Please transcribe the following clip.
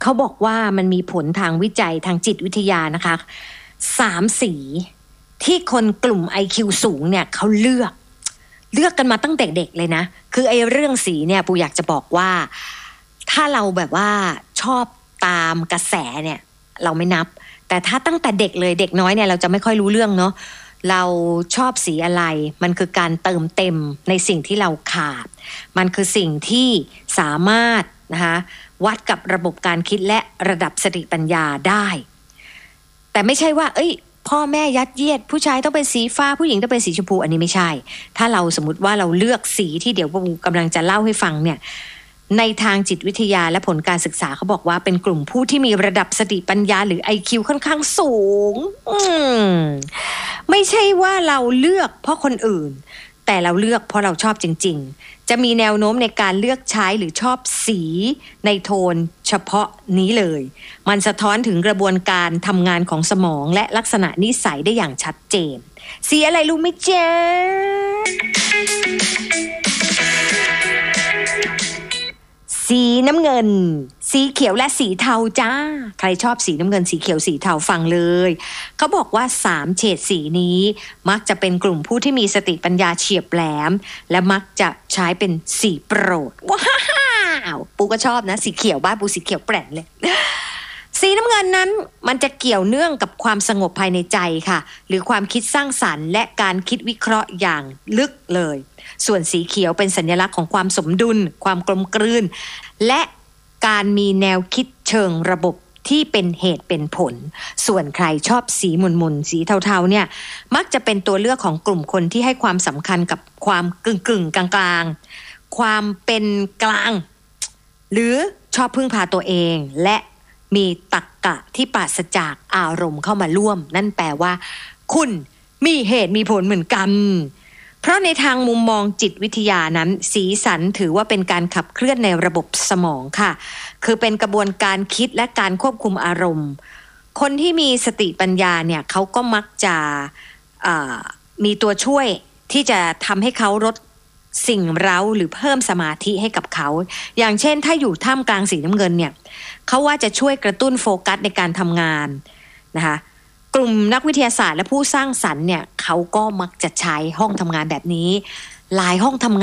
เขาบอกว่ามันมีผลทางวิจัยทางจิตวิทยานะคะ3สีที่คนกลุ่ม IQ สูงเนี่ยเขาเลือกกันมาตั้งแต่เด็กเลยนะคือไอ้เรื่องสีเนี่ยปูอยากจะบอกว่าถ้าเราแบบว่าชอบตามกระแสเนี่ยเราไม่นับแต่ถ้าตั้งแต่เด็กเลยเด็กน้อยเนี่ยเราจะไม่ค่อยรู้เรื่องเนาะเราชอบสีอะไรมันคือการเติมเต็มในสิ่งที่เราขาดมันคือสิ่งที่สามารถนะคะวัดกับระบบการคิดและระดับสติปัญญาได้แต่ไม่ใช่ว่าพ่อแม่ยัดเยียดผู้ชายต้องเป็นสีฟ้าผู้หญิงต้องเป็นสีชมพูอันนี้ไม่ใช่ถ้าเราสมมติว่าเราเลือกสีที่เดี๋ยวผมกำลังจะเล่าให้ฟังเนี่ยในทางจิตวิทยาและผลการศึกษาเขาบอกว่าเป็นกลุ่มผู้ที่มีระดับสติปัญญาหรือ IQ ค่อนข้างสูงไม่ใช่ว่าเราเลือกเพราะคนอื่นแต่เราเลือกเพราะเราชอบจริงๆจะมีแนวโน้มในการเลือกใช้หรือชอบสีในโทนเฉพาะนี้เลยมันสะท้อนถึงกระบวนการทำงานของสมองและลักษณะนิสัยได้อย่างชัดเจนสีอะไรรู้ไหมจ๊ะสีน้ำเงินสีเขียวและสีเทาจ้าใครชอบสีน้ำเงินสีเขียวสีเทาฟังเลยเขาบอกว่า3เฉดสีนี้มักจะเป็นกลุ่มผู้ที่มีสติปัญญาเฉียบแหลมและมักจะใช้เป็นสีโปรดว้าวปูก็ชอบนะสีเขียวบ้านปูสีเขียวแปร่งเลยสีน้ำเงินนั้นมันจะเกี่ยวเนื่องกับความสงบภายในใจค่ะหรือความคิดสร้างสรรค์และการคิดวิเคราะห์อย่างลึกเลยส่วนสีเขียวเป็นสัญลักษณ์ของความสมดุลความกลมกลืนและการมีแนวคิดเชิงระบบที่เป็นเหตุเป็นผลส่วนใครชอบสีหมุนๆสีเทาๆเนี่ยมักจะเป็นตัวเลือกของกลุ่มคนที่ให้ความสำคัญกับความกึ่งๆกลางๆความเป็นกลางหรือชอบพึ่งพาตัวเองและมีตรรกะที่ปราศจากอารมณ์เข้ามาร่วมนั่นแปลว่าคุณมีเหตุมีผลเหมือนกันเพราะในทางมุมมองจิตวิทยานั้นสีสันถือว่าเป็นการขับเคลื่อนในระบบสมองค่ะคือเป็นกระบวนการคิดและการควบคุมอารมณ์คนที่มีสติปัญญาเนี่ยเขาก็มักจะมีตัวช่วยที่จะทำให้เขาลดสิ่งเร้าหรือเพิ่มสมาธิให้กับเขาอย่างเช่นถ้าอยู่ท่ามกลางสีน้ำเงินเนี่ยเขาว่าจะช่วยกระตุ้นโฟกัสในการทำงานนะคะกลุ่มนักวิทยาศาสตร์และผู้สร้างสรรค์เนี่ยเขาก็มักจะใช้ห้องทำงานแบบนี้หลายห้องทำงาน